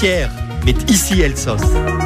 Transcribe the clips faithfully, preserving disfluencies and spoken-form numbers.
Pierre mit Ici Elsass.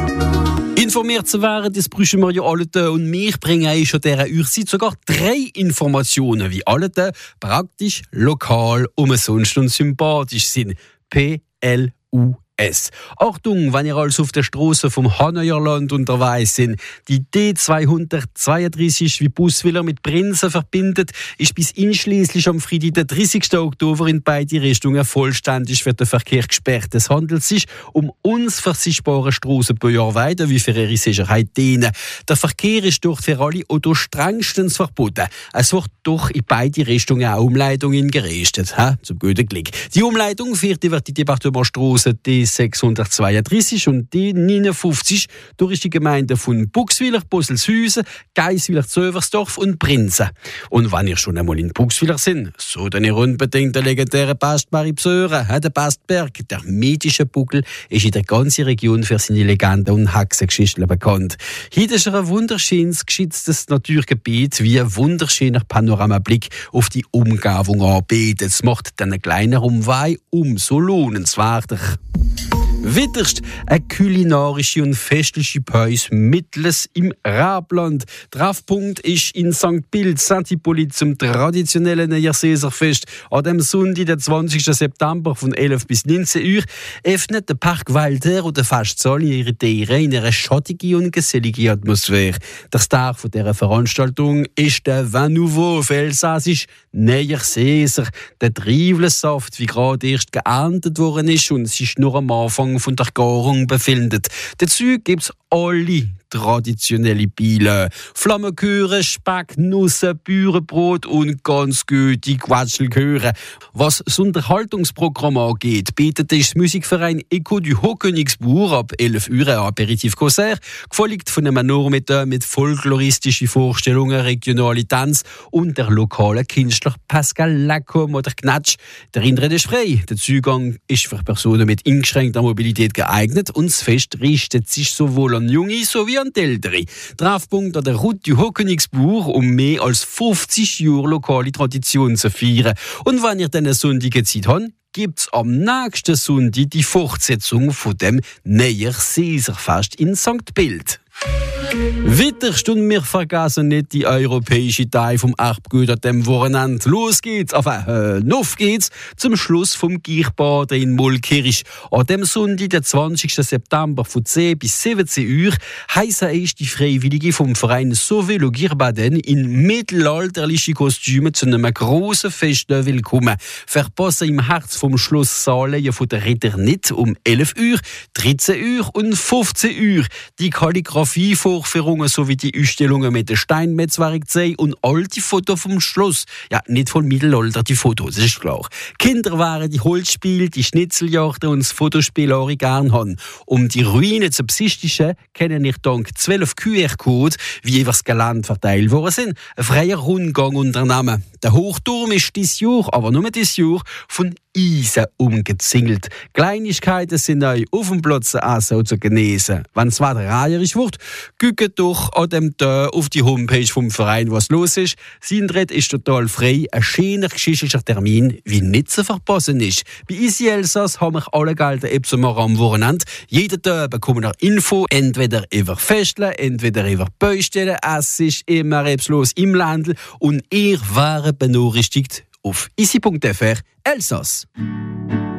Informiert zu werden, das brauchen wir ja alle da. Und wir bringen euch an dieser Uhrzeit sogar drei Informationen, wie alle da praktisch, lokal, umsonst und sympathisch sind. P L U S. Achtung, wenn ihr also auf der Straße vom Hanajerland unterwegs sind. Die D zweihundertzweiunddreißig, wie Buswiller mit Prinzen verbindet, ist bis einschließlich am Freitag, den dreißigsten Oktober, in beide Richtungen vollständig für den Verkehr gesperrt. Es handelt sich um unversichtbare Strassen pro Jahr weiter, wie für ihre Sicherheit dienen. Der Verkehr ist dort für alle Autos strengstens verboten. Es wird doch in beide Richtungen auch Umleitungen gerichtet. Ha? Zum guten Glück. Die Umleitung führt über die Departementstrasse D sechshundertzweiunddreißig und D neunundfünfzig durch die Gemeinden von Buxwiller, Bosselshausen, Geiswiller, Zöversdorf und Prinzen. Und wenn ihr schon einmal in Buxwiller sind, so dann ihr unbedingt den legendären Pastberg besuchen. Der Pastberg, der mythische Buckel, ist in der ganzen Region für seine Legenden und Hexengeschichten bekannt. Hier ist er ein wunderschönes, geschütztes Naturgebiet, wie ein wunderschöner Panoramablick auf die Umgebung anbietet. Es macht den kleinen Umweih umso lohnenswerter. Witterst eine kulinarische und festliche Päus mittels im Rabland. Treffpunkt ist in Sankt Pilz, Saint-Hippolyte zum traditionellen Neujahrsfest. An dem Sonntag, den zwanzigsten September von elf bis neunzehn Uhr, öffnet der Park Walter und der Festsaal ihre Tiere in einer schattigen und geselligen Atmosphäre. Der Star von dieser Veranstaltung ist der Vin Nouveau, auf Elsassisch Neujahrssäser. Der Triebelsaft, wie gerade erst geerntet worden ist und sich nur am Anfang von der Garung befindet. Dazu gibt es alle traditionelle Biele. Flammekuchen, Speck, Nüsse, Bürenbrot und ganz gute Quatschelkuchen. Was das Unterhaltungsprogramm angeht, bietet der Musikverein Echo du Haut-Königsbourg ab elf Uhr ein Aperitif-Konzert, gefolgt von einem Nachmittag mit folkloristischen Vorstellungen, regionale Tanz und der lokale Künstler Pascal Lacombe oder Gnatsch. Der Eintritt ist frei. Der Zugang ist für Personen mit eingeschränkter Mobilität geeignet und das Fest richtet sich sowohl an Junge sowie an die Ältere. Treffpunkt an der Route du Haut-Königsbourg, um mehr als fünfzig Jahre lokale Tradition zu feiern. Und wenn ihr diese Sonntage Zeit habt, gibt es am nächsten Sonntag die Fortsetzung von dem Neujahrsfest in Sankt Pilz. Witterst und wir vergessen nicht die europäische Teil vom Erbgut an dem Wochenende. Los geht's, enfin, äh, noch geht's zum Schluss vom Kirchbaden in Mollkirch. An dem Sonntag, den zwanzigsten September von zehn bis siebzehn Uhr, heissen es die Freiwillige vom Verein Sauver le Girbaden in mittelalterliche Kostüme zu einem grossen Fest willkommen. Verpassen im Herz vom Schloss Saale von der Ritter nicht um elf Uhr, dreizehn Uhr und fünfzehn Uhr. Die Kalligraphie Vorführungen sowie die Ausstellungen mit den Steinmetzwerk zeigen und alte Fotos vom Schloss. Ja, nicht von Mittelalter, die Fotos, das ist klar. Kinder waren die Holzspiele, die Schnitzeljagden und das Fotospiel auch gern haben. Um die Ruinen zu besichtigen, kennen ich dank zwölf Q R-Codes, wie jeweils Gelände verteilt worden sind, ein freier Rundgang unternehmen. Der Hochturm ist dieses Jahr, aber nur dieses Jahr, von Eisen umgezingelt. Kleinigkeiten sind euch auf dem Platz zu essen und zu genießen. Wenn es weiter reierisch wird, guckt doch an dem Tag auf die Homepage vom Verein, was los ist. Sein Eintritt ist total frei. Ein schöner geschichtlicher Termin, wie nicht zu verpassen ist. Bei Ici Elsass haben wir alle gelten Epsomer am Wochenende. Jeden Tag bekommen wir Info, entweder über Festle, entweder über Baustellen. Es ist immer etwas los im Ländl und ihr wäre benachrichtigt auf ici punkt f r Elsass.